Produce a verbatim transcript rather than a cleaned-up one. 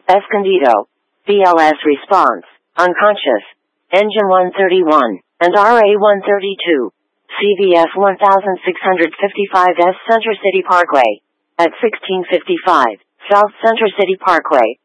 Escondido. B L S response, unconscious. Engine one thirty-one, and R A one thirty-two. C V S sixteen fifty-five S Center City Parkway. At sixteen fifty-five, South Center City Parkway.